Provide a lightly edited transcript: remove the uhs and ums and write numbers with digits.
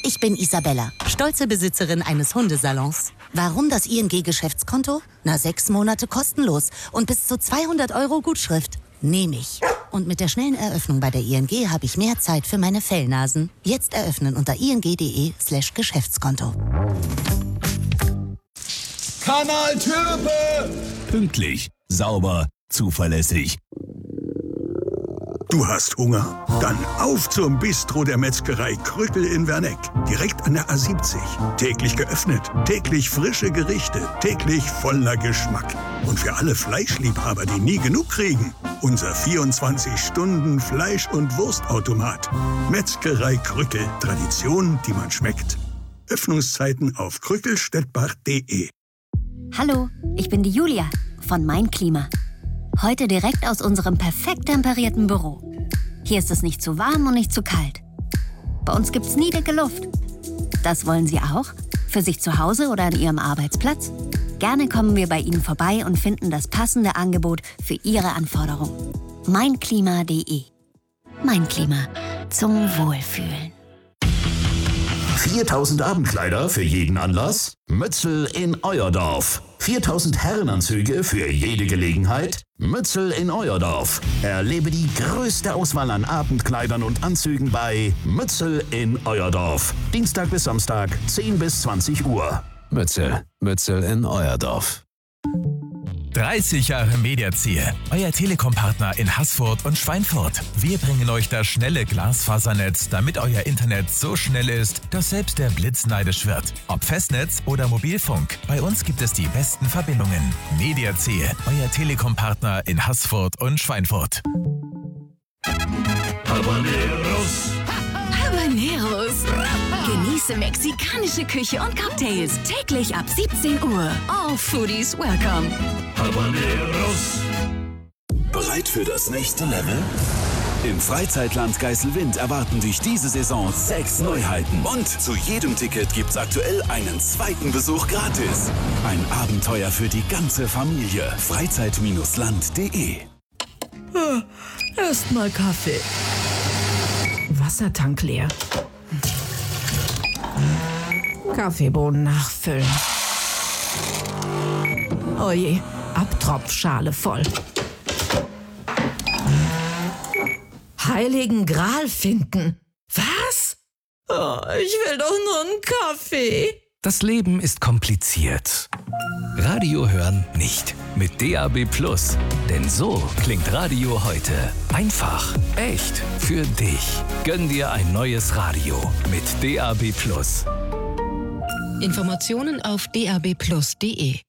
Ich bin Isabella, stolze Besitzerin eines Hundesalons. Warum das ING-Geschäftskonto? 6 Monate kostenlos und bis zu 200 € Gutschrift. Nehme ich. Und mit der schnellen Eröffnung bei der ING habe ich mehr Zeit für meine Fellnasen. Jetzt eröffnen unter ing.de/Geschäftskonto. Kanal Türpe! Pünktlich, sauber, zuverlässig. Du hast Hunger? Dann auf zum Bistro der Metzgerei Krückel in Werneck. Direkt an der A70. Täglich geöffnet, täglich frische Gerichte, täglich voller Geschmack. Und für alle Fleischliebhaber, die nie genug kriegen, unser 24-Stunden-Fleisch- und Wurstautomat. Metzgerei Krückel. Tradition, die man schmeckt. Öffnungszeiten auf krückelstedt-bach.de. Hallo, ich bin die Julia von Mein Klima. Heute direkt aus unserem perfekt temperierten Büro. Hier ist es nicht zu warm und nicht zu kalt. Bei uns gibt's nie dicke Luft. Das wollen Sie auch? Für sich zu Hause oder an Ihrem Arbeitsplatz? Gerne kommen wir bei Ihnen vorbei und finden das passende Angebot für Ihre Anforderungen. Meinklima.de. Mein Klima. Zum Wohlfühlen. 4000 Abendkleider für jeden Anlass? Mützel in euer Dorf. 4000 Herrenanzüge für jede Gelegenheit? Mützel in euer Dorf. Erlebe die größte Auswahl an Abendkleidern und Anzügen bei Mützel in euer Dorf. Dienstag bis Samstag, 10 bis 20 Uhr. Mützel in euer Dorf. 30 Jahre Mediaziel, euer Telekom-Partner in Haßfurt und Schweinfurt. Wir bringen euch das schnelle Glasfasernetz, damit euer Internet so schnell ist, dass selbst der Blitz neidisch wird. Ob Festnetz oder Mobilfunk, bei uns gibt es die besten Verbindungen. Mediaziel, euer Telekom-Partner in Haßfurt und Schweinfurt. Habaneros. Genieße mexikanische Küche und Cocktails täglich ab 17 Uhr. All Foodies welcome. Habaneros. Bereit für das nächste Level? Im Freizeitland Geiselwind erwarten dich diese Saison 6 Neuheiten. Und zu jedem Ticket gibt's aktuell einen zweiten Besuch gratis. Ein Abenteuer für die ganze Familie. Freizeit-land.de. Erstmal Kaffee. Wassertank leer. Kaffeebohnen nachfüllen. Oje, Abtropfschale voll. Heiligen Gral finden. Was? Oh, ich will doch nur einen Kaffee. Das Leben ist kompliziert. Radio hören nicht. Mit DAB+. Denn so klingt Radio heute. Einfach, echt, für dich. Gönn dir ein neues Radio mit DAB+. Informationen auf dabplus.de